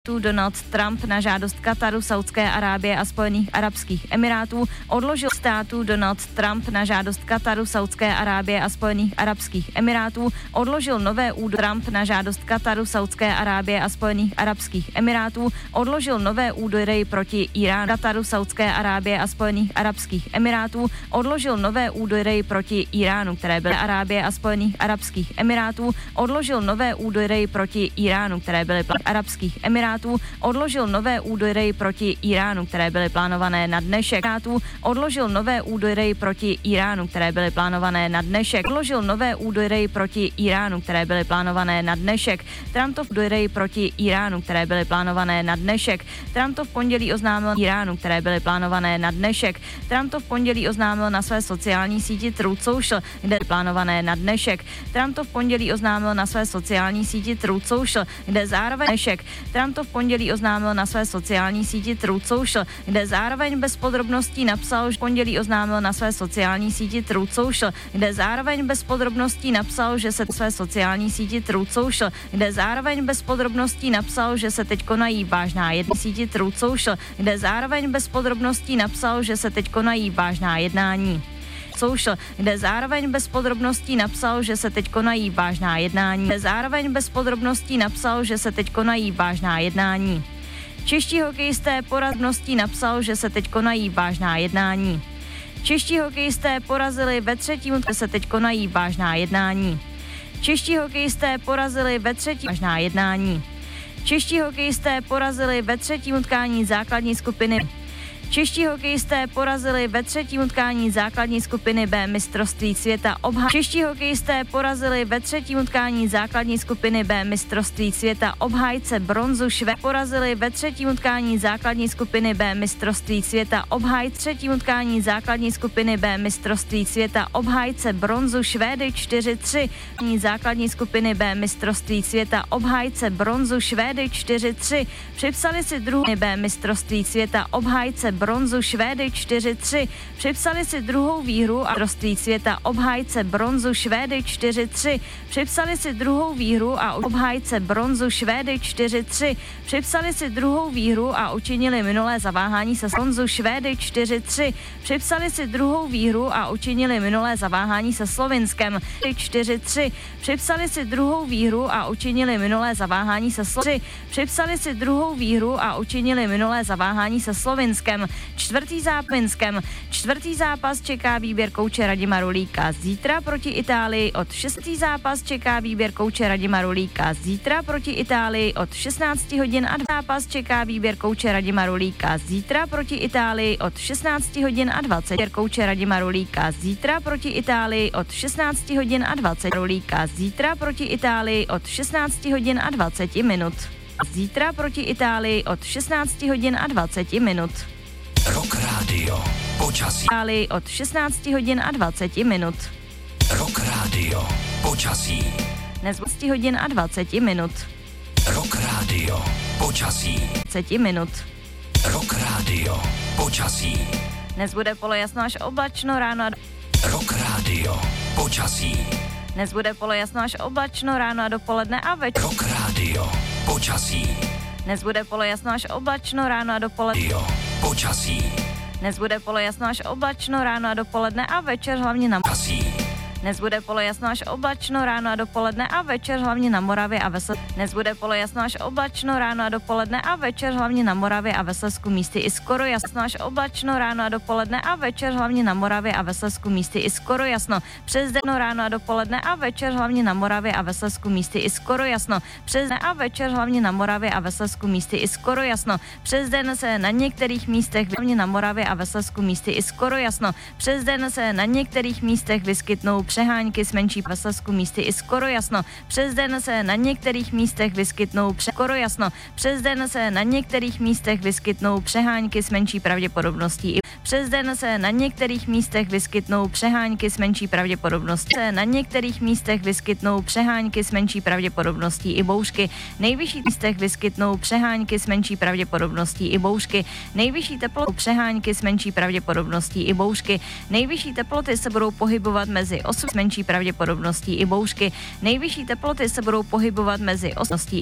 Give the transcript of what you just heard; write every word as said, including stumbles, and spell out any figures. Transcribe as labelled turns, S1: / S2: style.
S1: Donald Trump na žádost Kataru, Saudské Arábie a Spojených arabských emirátů odložil státu Donald Trump na žádost Kataru, Saudské Arábie a Spojených arabských emirátů odložil nové údaje Trump na žádost Kataru, Saudské Arábie a Spojených arabských emirátů odložil nové údery proti Iránu. Kataru, Saudské Arábie a Spojených arabských emirátů odložil nové údery proti Iránu, které byly Arábie a Spojených arabských emirátů odložil nové údery proti Iránu, které byly arabských emirátů odložil nové údery proti Iránu, které byly plánované na dnešek. Odložil nové údery proti Iránu, které byly plánované na dnešek. Odložil nové údery proti Iránu, které byly plánované na dnešek. Trumpov údery proti Iránu, které byly plánované na dnešek. Trump to v pondělí oznámil Iránu, které byly plánované na dnešek. Trump to v pondělí oznámil na své sociální síti Truth Social, kde je plánované na dnešek. Trump to v pondělí oznámil na své sociální síti Truth Social, kde zároveň dnešek. Trump to v pondělí oznámil na své sociální síti Truth Social, kde zároveň bez podrobností napsal, že pondělí oznámil na své sociální síti Truth Social, kde zároveň bez podrobností napsal, že se své sociální síti Truth Social, kde zároveň bez podrobností napsal, že se teď konají vážná jednání síti Truth Social, kde zároveň bez podrobností napsal, že se teď konají vážná jednání. Social, kde zároveň bez podrobností napsal, že se teď konají vážná jednání. Kde zároveň bez podrobností napsal, že se teď konají vážná jednání. Čeští hokejisté porazností napsal, že se teď konají vážná jednání. Čeští hokejisté porazili ve třetím utkání, se teď konají vážná jednání. Čeští hokejisté porazili ve třetím vážná jednání. Čeští hokejisté porazili ve třetím utkání základní skupiny. Čeští hokejisté porazili ve třetím utkání základní skupiny B mistrovství světa obhaj. Čeští hokejisté porazili ve třetím utkání základní skupiny B mistrovství světa obhájce bronzu Švéd. Porazili ve třetím utkání základní skupiny B mistrovství světa obhájce třetím utkání základní skupiny B mistrovství světa obhájce bronzu Švédy čtyři tři. Základní skupiny B mistrovství světa obhájce bronzu Švédy čtyři tři. Připsali si druhou B mistrovství světa obhájce bronzu Švédy čtyři tři. Připsali si druhou výhru a mistrovství světa obhájce bronzu Švédy čtyři tři. Připsali si druhou výhru a obhájce bronzu Švédy čtyři tři. Připsali si druhou výhru a učinili minulé zaváhání se bronzu Švédy čtyři tři. Připsali si druhou výhru a učinili minulé zaváhání se Slovinskem čtyři tři. Připsali si druhou výhru a učinili minulé zaváhání se Slovinskem. Připsali si druhou výhru a učinili minulé zaváhání se Slovinskem. Čtvrtý zápinskem. Čtvrtý zápas čeká výběr kouče Radima Rulíka zítra proti Itálii od šestý zápas čeká výběr kouče Radima Rulíka zítra proti Itálii od šestnáct hodin a zápas čeká výběr kouče Radima Rulíka zítra proti Itálii od šestnáct hodin a dvacet. Výběr kouče Radima Rulíka zítra proti Itálii od šestnáct hodin a dvacet. Rulíka zítra proti Itálii od šestnáct hodin a dvacet minut. Zítra proti Itálii od šestnáct hodin a dvacet minut.
S2: Rock Radio. Počasí.
S1: Itálii od šestnáct hodin a dvacet minut.
S2: Rock Radio. Počasí.
S1: Dnes dvacet hodin a dvacet minut.
S2: Rock Radio. Počasí.
S1: dvacet minut.
S2: Rock Radio. Počasí.
S1: Dnes bude polojasno až oblačno ráno a
S2: Rock Radio. Počasí.
S1: Dnes bude polojasno až oblačno ráno a dopoledne a večer.
S2: Rock Radio. Počasí.
S1: Dnes bude polojasno až oblačno ráno a dopoledne.
S2: Jo. Počasí.
S1: Dnes bude polojasno až oblačno ráno a dopoledne a večer hlavně na
S2: Počasí.
S1: Dnes bude polojasno až oblačno ráno a dopoledne a večer hlavně na Moravě a ve Slezsku. Dnes bude polojasno až oblačno ráno a dopoledne a večer hlavně na Moravě a ve Slezsku místy i skoro jasno až oblačno ráno a dopoledne a večer hlavně na Moravě a ve Slezsku místy i skoro jasno. Přes den ráno a dopoledne a večer hlavně na Moravě a ve Slezsku místy i skoro jasno. Přes den a večer hlavně na Moravě a ve Slezsku místy i skoro jasno. Přes den se na některých místech hlavně na Moravě a ve Slezsku místy i skoro jasno. Přes den se na některých místech vyskytnou přehánky s menší ve Slezsku místy i skoro jasno. Přes den se na některých místech vyskytnou skoro jasno. Přes den se na některých místech vyskytnou přehánky s menší pravděpodobností. Přes den se na některých místech vyskytnou přehánky s menší pravděpodobností. Se na některých místech vyskytnou přehánky s menší pravděpodobností i bouřky. Nejvyšších místech vyskytnou přehánky s menší pravděpodobností i bouřky. Nejvyšší teploty přehánky s menší pravděpodobností i bouřky. Nejvyšší teploty se budou pohybovat mezi osm s menší pravděpodobností i bouřky. Nejvyšší teploty se budou pohybovat mezi osm